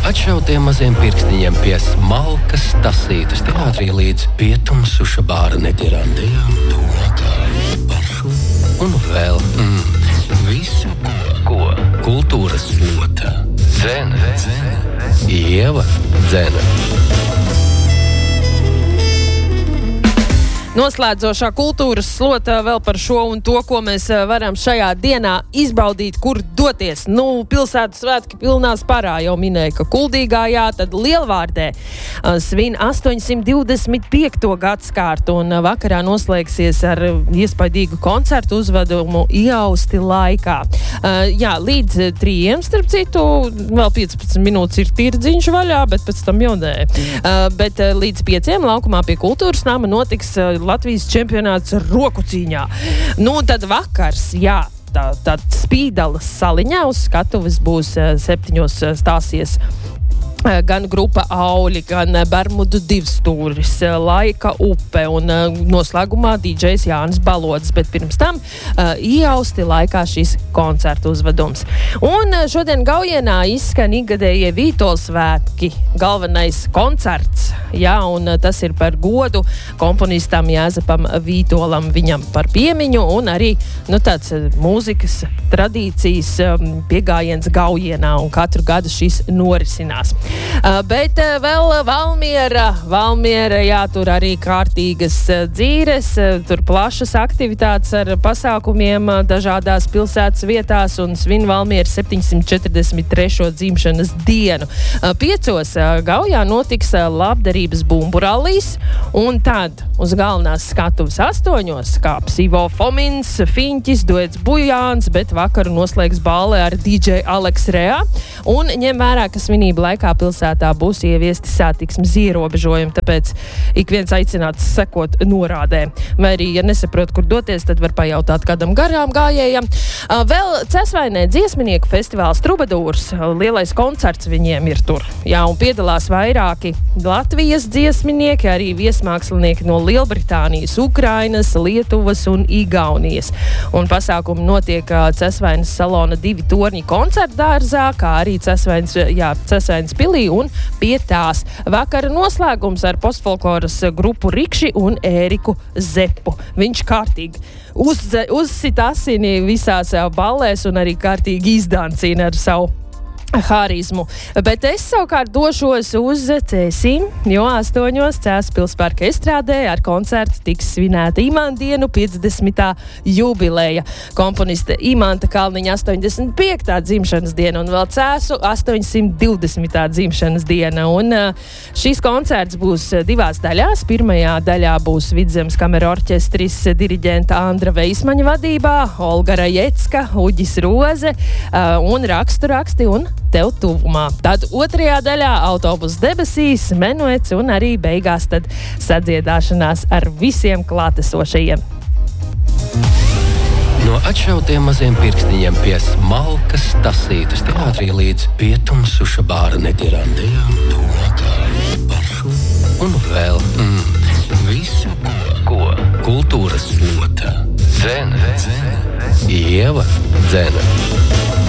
atšautiem maziem pirkstiņiem pie smalkas tasītas teātrī līdz pietumsuša bāra neģerantējām tūlakā pašu un vēl visu, ko kultūras slota. Dzene. Ieva Dzene. Noslēdzošā kultūras slota vēl par šo un to, ko mēs varam šajā dienā izbaudīt, kur doties. Pilsētas svētki pilnā sparā jau minēja, ka Kuldīgā, tad Lielvārdē svin 825. gadskārtu un vakarā noslēgsies ar iespaidīgu koncertu uzvedumu Iausti laikā. Līdz 3, starp citu, vēl 15 minūtes ir tirdziņš vaļā, bet pēc tam jau nē. Bet līdz 5 laukumā pie kultūras nama notiks Latvijas čempionāts roku cīņā. Tad vakars, tad Spīdalas saliņā uz skatuves būs 7 stāsies gan grupa Auļi, gan Bermudu divstūris, Laika upe un noslēgumā DJs Jānis Balods, bet pirms tam Iausti laikā šis koncertu uzvedums. Un šodien Gaujienā izskan ikgadējie Vītolsvētki, galvenais koncerts, un tas ir par godu komponistam Jāzepam Vītolam, viņam par piemiņu un arī tāds mūzikas tradīcijas piegājiens Gaujienā, un katru gadu šis norisinās. Bet vēl Valmiera, tur arī kārtīgas dzīres, tur plašas aktivitātes ar pasākumiem dažādās pilsētas vietās un svin Valmiera 743. dzimšanas dienu. 5 Gaujā notiks labdarības bumbu rallijs, un tad uz galvenās skatuves 8 kāps Ivo Fomins, Fiņķis, duets Bujāns, bet vakaru noslēgs ballē ar DJ Aleks Reā, un ņem vērā, ka svinību laikā pilsētā būs ieviesti satiksmes ierobežojumi, tāpēc ik viens aicināts sekot norādēm. Vai arī, ja nesaprot, kur doties, tad var pajautāt kādam garām gājējam. Vēl Cesvainē dziesminieku festivāls Trubadūrs, lielais koncerts viņiem ir tur. Un piedalās vairāki Latvijas dziesminieki, arī viesmākslinieki no Lielbritānijas, Ukrainas, Lietuvas un Igaunijas. Un pasākumi notiek Cesvainas salona 2 torņi koncertdārzā, kā arī Cesvainas pilī un pie tās. Vakara noslēgums ar postfolkloras grupu Rikši un Ēriku Zepu. Viņš kārtīgi uzsit asini visās ballēs un arī kārtīgi izdancina ar savu harizmu. Bet es savukārt došos uz Cēsīm, jo 8 Cēsu pilsparka estrādē ar koncertu tiks svinēta Imanta dienu 50. jubileja. Komponista Imanta Kalniņa 85. dzimšanas diena un vēl Cēsu 820. dzimšanas diena. Un šīs koncerts būs 2 daļās. Pirmajā daļā būs Vidzemes kamera orķestris diriģenta Andra Veismaņa vadībā, Olga Rajecka, Uģis Roze un raksti un tev tuvumā. Tad 2. daļā autobus debesīs, menuets un arī beigās tad sadziedāšanās ar visiem klātesošajiem. No atšautiem maziem pirkstiņiem pie smalkas tasītas teātrī līdz pietumsuša bāra neģerantējām tūlakā pašu un vēl visu, ko kultūras slota. Dzene. Ieva Dzene.